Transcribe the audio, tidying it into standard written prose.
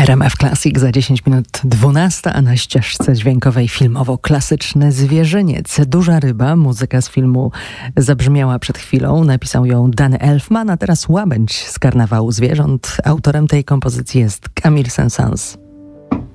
RMF Classic za 10 minut 12, a na ścieżce dźwiękowej filmowo-klasyczny Zwierzyniec. Duża ryba, muzyka z filmu zabrzmiała przed chwilą. Napisał ją Danny Elfman, a teraz Łabędź z Karnawału Zwierząt. Autorem tej kompozycji jest Camille Saint-Saëns.